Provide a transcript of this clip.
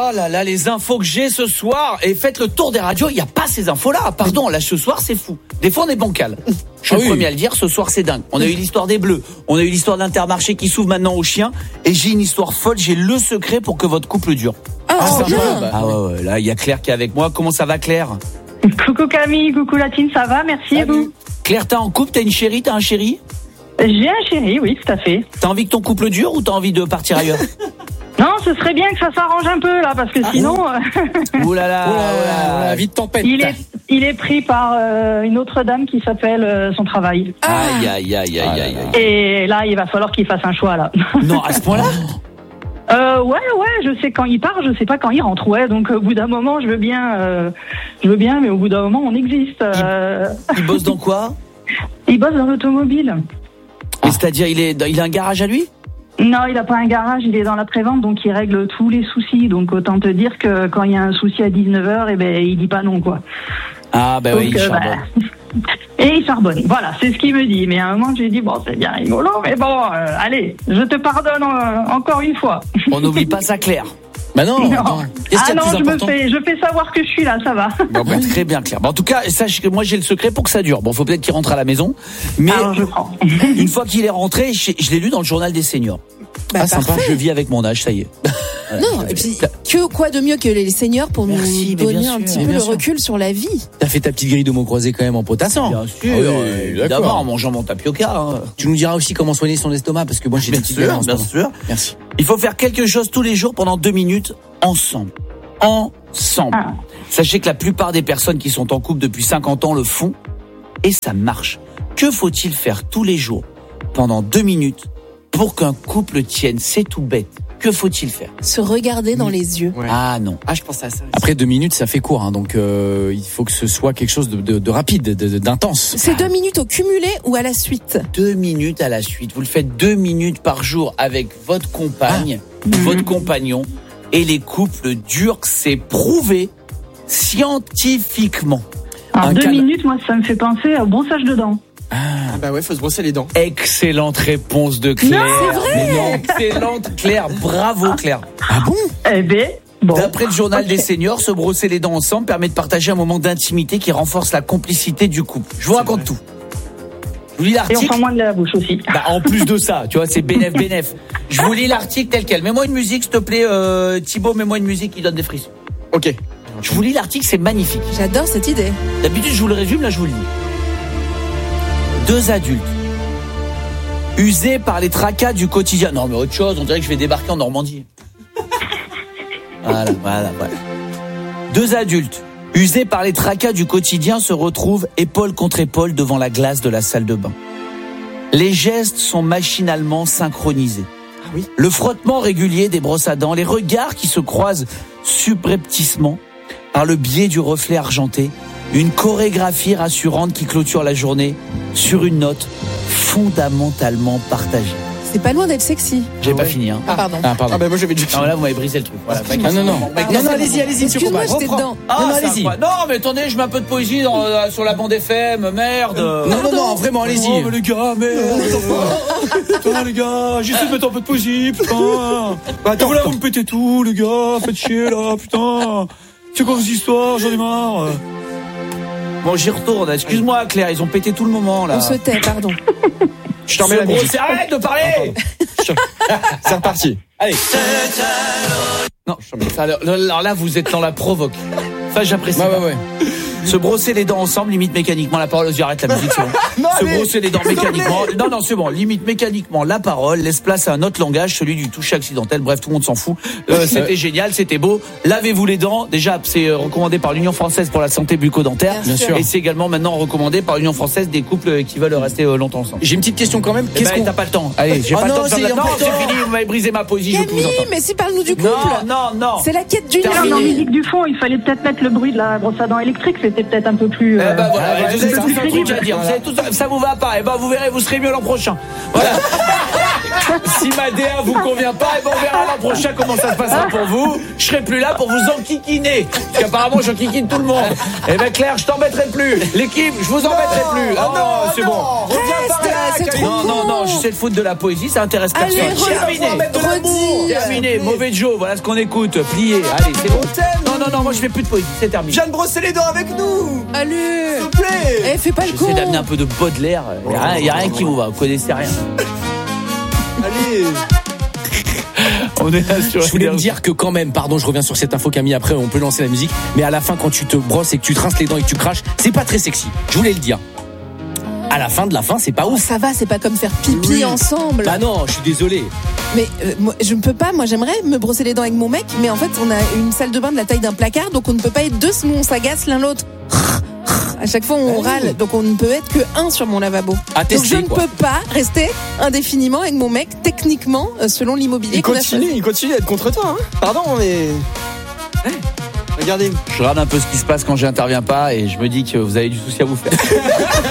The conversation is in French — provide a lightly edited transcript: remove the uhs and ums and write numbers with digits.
Oh là là, les infos que j'ai ce soir. Et faites le tour des radios, il n'y a pas ces infos-là. Pardon, là ce soir c'est fou. Des fois on est bancal. Je suis le premier à le dire, ce soir c'est dingue. On a eu l'histoire des Bleus, on a eu l'histoire d'Intermarché qui s'ouvre maintenant aux chiens. Et j'ai une histoire folle, j'ai le secret pour que votre couple dure. Ah ouais, là il y a Claire qui est avec moi. Comment ça va Claire? Coucou Camille, coucou Latine, ça va, merci et vous? Claire, t'es en couple, t'as une chérie, t'as un chéri? J'ai un chéri, oui, tout à fait. T'as envie que ton couple dure ou t'as envie de partir ailleurs? Non, ce serait bien que ça s'arrange un peu là, parce que sinon... Ouh là là, vite tempête. Il est pris par une autre dame qui s'appelle son travail. Aïe. Et là, il va falloir qu'il fasse un choix là. Non, à ce point-là? Ouais, je sais quand il part, je sais pas quand il rentre. Ouais, donc au bout d'un moment, je veux bien, mais au bout d'un moment, on existe. Il bosse dans quoi? Il bosse dans l'automobile. Et c'est-à-dire, il a un garage à lui? Non, il a pas un garage, il est dans la prévente, donc il règle tous les soucis. Donc autant te dire que quand il y a un souci à 19h, il dit pas non, quoi. Ah bah donc, oui, il charbonne. Et il charbonne, voilà, c'est ce qu'il me dit. Mais à un moment, j'ai dit, bon, c'est bien rigolo, mais bon, allez, je te pardonne encore une fois. On n'oublie pas ça, Claire. Bah non. Qu'est-ce qu'il y a de plus important ? Je fais savoir que je suis là, ça va. Bon, très bien, Claire. En tout cas, sache que moi j'ai le secret pour que ça dure. Bon, faut peut-être qu'il rentre à la maison, mais alors, je prends. Une fois qu'il est rentré, je l'ai lu dans le journal des seniors. Sympa. Je vis avec mon âge, ça y est. Non, et puis quoi de mieux que les seniors pour nous donner un petit peu le recul sur la vie. T'as fait ta petite grille de mots croisés quand même en potassant. Bien sûr, évidemment, en mangeant mon tapioca. Hein. Tu nous diras aussi comment soigner son estomac, parce que moi j'ai des petites galères en ce moment. Bien sûr. Merci. Il faut faire quelque chose tous les jours pendant 2 minutes ensemble. Sachez que la plupart des personnes qui sont en couple depuis 50 ans le font et ça marche. Que faut-il faire tous les jours pendant 2 minutes pour qu'un couple tienne? C'est tout bête. Que faut-il faire? Se regarder dans les yeux. Ouais. Ah non. Je pense à ça aussi. Après 2 minutes, ça fait court, hein, donc il faut que ce soit quelque chose de rapide, d'intense. C'est 2 minutes au cumulé ou à la suite? 2 minutes à la suite. Vous le faites 2 minutes par jour avec votre compagne, votre compagnon, et les couples durent, c'est prouvé scientifiquement. Alors 2 minutes, moi, ça me fait penser au brossage de dents. Ah bah ouais, faut se brosser les dents. Excellente réponse de Claire. Non, c'est vrai. Excellente Claire, bravo Claire. Ah bon? Eh ben, bon. D'après le journal des seniors, se brosser les dents ensemble permet de partager un moment d'intimité qui renforce la complicité du couple. Je vous raconte tout. Je vous lis l'article. Et on sent moins de la bouche aussi. En plus de ça, tu vois, c'est bénef. Je vous lis l'article tel quel. Mets-moi une musique, s'il te plaît, Thibaut, mets-moi une musique qui donne des frissons. Ok. Je vous lis l'article, c'est magnifique. J'adore cette idée. D'habitude, je vous le résume, là, je vous le lis. 2 adultes usés par les tracas du quotidien. Non, mais autre chose, on dirait que je vais débarquer en Normandie. Voilà. 2 adultes usés par les tracas du quotidien se retrouvent épaule contre épaule devant la glace de la salle de bain. Les gestes sont machinalement synchronisés. Ah oui. Le frottement régulier des brosses à dents, les regards qui se croisent subrepticement par le biais du reflet argenté, une chorégraphie rassurante qui clôture la journée sur une note fondamentalement partagée. C'est pas loin d'être sexy. J'ai pas fini, hein. Pardon. Ah bah moi j'avais déjà fini. Non, là vous m'avez brisé le truc. Voilà. Non, allez-y, Excuse-moi, j'étais dedans. Non, allez-y. Non, mais attendez, je mets un peu de poésie sur la bande FM, merde. Non, vraiment, allez-y. Oh, mais les gars, merde. Putain, les gars, j'essaie de mettre un peu de poésie, putain. Attends, voilà, vous me pétez tout, les gars, faites chier, là, putain. C'est quoi vos histoires, j'en ai marre. Bon, j'y retourne. Excuse-moi, Claire, ils ont pété tout le moment, là. On se tait, pardon. Je t'en mets la musique. Arrête de parler. C'est reparti. Allez. Non, alors là, vous êtes dans la provoque. Ça, j'apprécie. Ouais. Se brosser les dents ensemble, limite mécaniquement la parole. J'arrête la musique, c'est bon. Brosser les dents mécaniquement. Non, c'est bon. Limite mécaniquement la parole. Laisse place à un autre langage, celui du toucher accidentel. Bref, tout le monde s'en fout. C'était génial, c'était beau. Lavez-vous les dents. Déjà, c'est recommandé par l'Union française pour la santé bucco-dentaire. Bien sûr. Et c'est également maintenant recommandé par l'Union française des couples qui veulent rester longtemps ensemble. J'ai une petite question quand même. T'as pas le temps. Allez, j'ai pas le temps. C'est fini. Vous m'avez brisé ma poésie. Camille, mais si, parle-nous du couple. Non. C'est la quête d'une En musique du fond, il fallait peut-être mettre le bruit de la brosse à dents électrique. C'était peut-être un peu plus. Vous avez tout un truc à dire. Ça vous va pas. Vous verrez, vous serez mieux l'an prochain. Voilà. Si ma DA vous convient pas, on verra l'an prochain comment ça se passera pour vous. Je serai plus là pour vous enquiquiner. Parce qu'apparemment, j'enquiquine tout le monde. Claire, je t'embêterai plus. L'équipe, je vous embêterai plus. Ah non, c'est bon. Reste c'est trop con. Non, j'essaie de foutre de la poésie, ça intéresse personne. Allez, Terminé, mauvais Joe, voilà ce qu'on écoute. Plié, allez, c'est bon. Non, moi je fais plus de poésie, c'est terminé. Je viens de brosser les dents avec nous. Allez, s'il vous plaît. fais pas le con. J'essaie d'amener un peu de Baudelaire. Il y a rien qui vous va, vous connaissez rien. Allez. On est là sur. Je voulais me dire que quand même, pardon, je reviens sur cette info Camille, après on peut lancer la musique, mais à la fin quand tu te brosses et que tu te rinces les dents et que tu craches, c'est pas très sexy. Je voulais le dire. À la fin de la fin, c'est pas ouf. Ça va, c'est pas comme faire pipi ensemble. Bah non, je suis désolé. Mais moi, je ne peux pas, moi j'aimerais me brosser les dents avec mon mec, mais en fait on a une salle de bain de la taille d'un placard, donc on ne peut pas être deux, sinon on s'agace l'un l'autre. À chaque fois on râle, donc on ne peut être que un sur mon lavabo. Donc je ne peux pas rester indéfiniment avec mon mec, techniquement, selon l'immobilier qu'on a choisi. Il continue d'être contre toi, hein. Pardon, mais... Regardez. Je regarde un peu ce qui se passe quand j'interviens pas et je me dis que vous avez du souci à vous faire.